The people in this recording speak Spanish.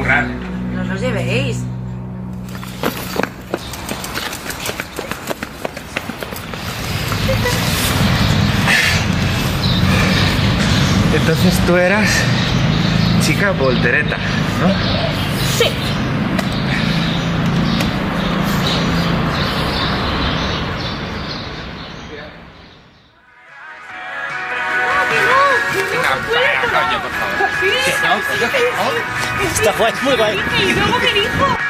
currar. No os los llevéis. Entonces tú eras chica voltereta, ¿no? Sí. Coño, por favor. Sí, Que no, coño, que no. Está guay, muy guay. y luego me dijo...